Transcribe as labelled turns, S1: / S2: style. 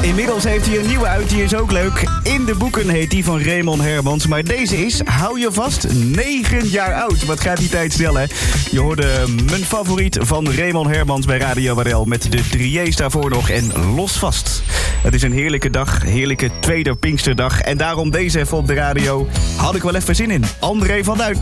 S1: Inmiddels heeft hij een nieuwe uit, die is ook leuk. In de boeken heet die van Raymond Hermans. Maar deze is, hou je vast, 9 jaar oud. Wat gaat die tijd snel, hè? Je hoorde mijn favoriet van Raymond Hermans bij Radio WRL... met de 3J's daarvoor nog en Los Vast. Het is een heerlijke dag, heerlijke tweede Pinksterdag. En daarom deze even op de radio. Had ik wel even zin in. André van Duin.